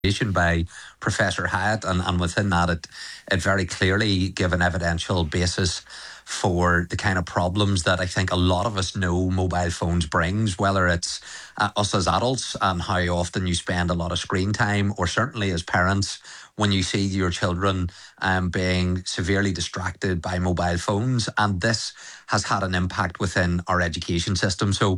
by Professor Hyatt, and within that, it very clearly gave an evidential basis for the kind of problems that I think a lot of us know mobile phones brings, whether it's us as adults and how often you spend a lot of screen time, or certainly as parents when you see your children being severely distracted by mobile phones. And this has had an impact within our education system. So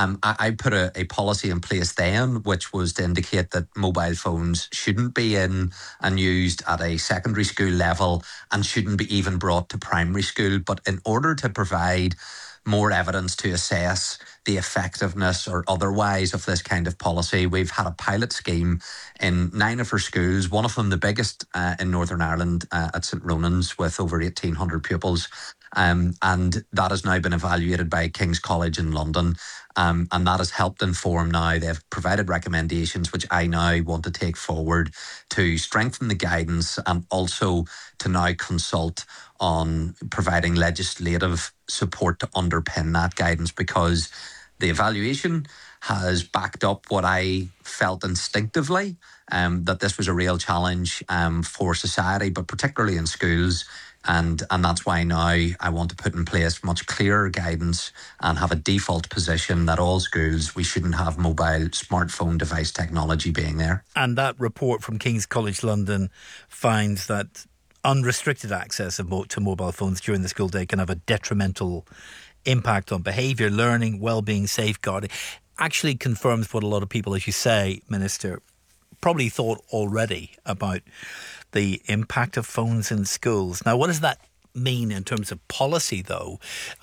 I put a policy in place then, which was to indicate that mobile phones shouldn't be in and used at a secondary school level and shouldn't be even brought to primary school. But in order to provide more evidence to assess the effectiveness or otherwise of this kind of policy, we've had a pilot scheme in 9 of our schools, one of them the biggest in Northern Ireland at St Ronan's, with over 1,800 pupils. And that has now been evaluated by King's College in London. And that has helped inform now. They've provided recommendations, which I now want to take forward to strengthen the guidance and also to now consult on providing legislative support to underpin that guidance, because the evaluation has backed up what I felt instinctively, that this was a real challenge for society, but particularly in schools. And that's why now I want to put in place much clearer guidance and have a default position that all schools, we shouldn't have mobile smartphone device technology being there. And that report from King's College London finds that unrestricted access to mobile phones during the school day can have a detrimental impact on behaviour, learning, well-being, safeguarding. Actually confirms what a lot of people, as you say, Minister, probably thought already about the impact of phones in schools. Now, what does that mean in terms of policy, though?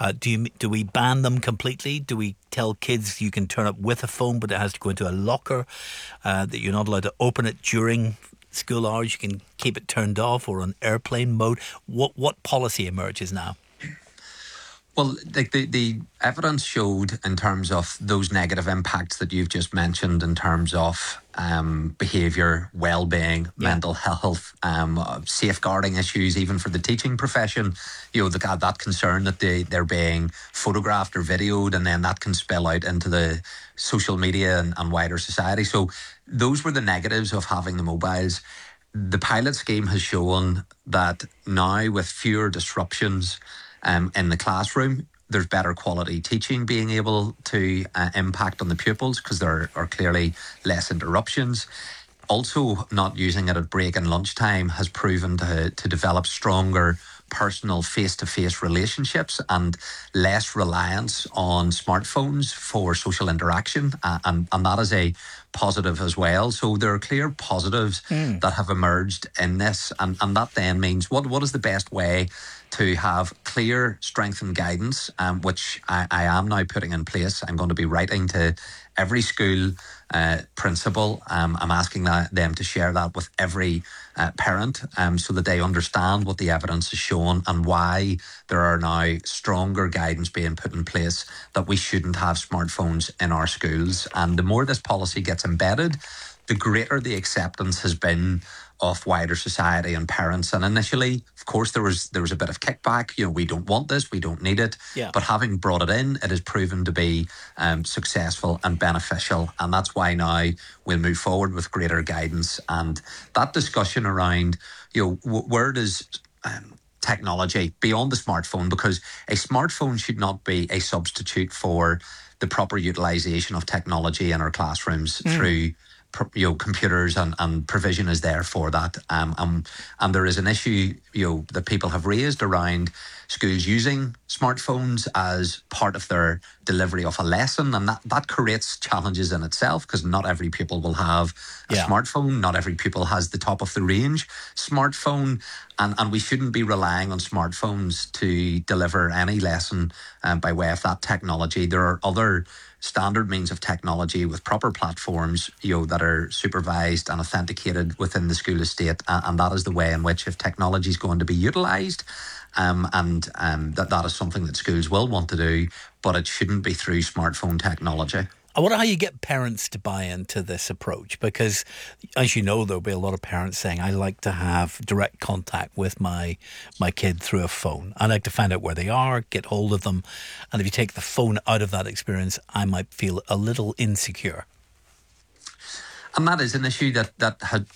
Do we ban them completely? Do we tell kids you can turn up with a phone, but it has to go into a locker, that you're not allowed to open it during school hours? You can keep it turned off or on airplane mode. What policy emerges now? Well, the evidence showed, in terms of those negative impacts that you've just mentioned, in terms of behaviour, well-being, mental health, safeguarding issues, even for the teaching profession, that concern that they're being photographed or videoed, and then that can spill out into the social media and wider society. So those were the negatives of having the mobiles. The pilot scheme has shown that now, with fewer disruptions in the classroom, there's better quality teaching being able to impact on the pupils, because there are clearly less interruptions. Also, not using it at break and lunchtime has proven to develop stronger personal face-to-face relationships and less reliance on smartphones for social interaction, and that is a positive as well. So there are clear positives that have emerged in this, and that then means what is the best way to have clear, strengthened guidance, which I am now putting in place. I'm going to be writing to every school principal. I'm asking them to share that with every parent, so that they understand what the evidence has shown and why there are now stronger guidance being put in place that we shouldn't have smartphones in our schools. And the more this policy gets embedded, the greater the acceptance has been of wider society and parents. And initially, of course, there was a bit of kickback. We don't want this, we don't need it. Yeah. But having brought it in, it has proven to be successful and beneficial. And that's why now we'll move forward with greater guidance. And that discussion around, where does technology beyond the smartphone, because a smartphone should not be a substitute for the proper utilisation of technology in our classrooms through computers, and provision is there for that. And there is an issue, that people have raised around schools using smartphones as part of their delivery of a lesson, and that creates challenges in itself, because not every pupil will have a smartphone, not every pupil has the top of the range smartphone, and we shouldn't be relying on smartphones to deliver any lesson by way of that technology. There are other standard means of technology with proper platforms, that are supervised and authenticated within the school estate, and that is the way in which, if technology is going to be utilised, that is something that schools will want to do, but it shouldn't be through smartphone technology. I wonder how you get parents to buy into this approach, because, as you know, there'll be a lot of parents saying, I like to have direct contact with my kid through a phone. I like to find out where they are, get hold of them. And if you take the phone out of that experience, I might feel a little insecure. And that is an issue that